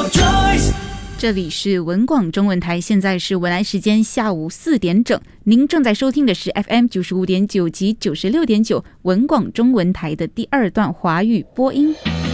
choice。 这里是文广中文台，现在是文莱时间下午4点整，您正在收听的是 FM 95.9及96.9文广中文台的第2段华语播音。